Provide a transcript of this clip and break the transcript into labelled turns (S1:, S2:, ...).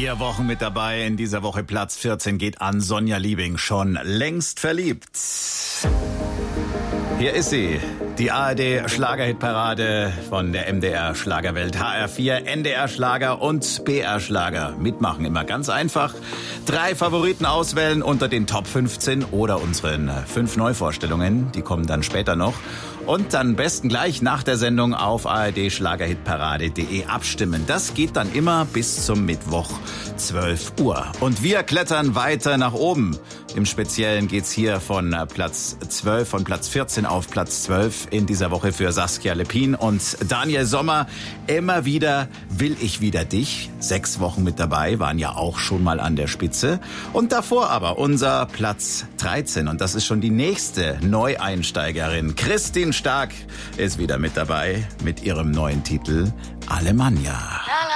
S1: 4 Wochen mit dabei. In dieser Woche Platz 14 geht an Sonja Liebing. Schon längst verliebt. Hier ist sie, die ARD-Schlagerhitparade von der MDR Schlagerwelt, HR4, NDR Schlager und BR Schlager. Mitmachen immer ganz einfach. 3 Favoriten auswählen unter den Top 15 oder unseren 5 Neuvorstellungen. Die kommen dann später noch. Und dann besten gleich nach der Sendung auf ardschlagerhitparade.de abstimmen. Das geht dann immer bis zum Mittwoch 12 Uhr. Und wir klettern weiter nach oben. Im Speziellen geht's hier von Platz 14 auf Platz 12 in dieser Woche für Saskia Lepin und Daniel Sommer. Immer wieder will ich wieder dich. 6 Wochen mit dabei, waren ja auch schon mal an der Spitze. Und davor aber unser Platz 13. Und das ist schon die nächste Neueinsteigerin. Christine Stark ist wieder mit dabei mit ihrem neuen Titel Alemannia.